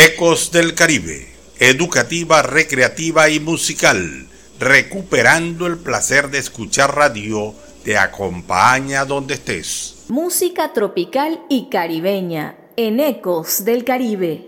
Ecos del Caribe, educativa, recreativa y musical, recuperando el placer de escuchar radio, te acompaña donde estés. Música tropical y caribeña en Ecos del Caribe.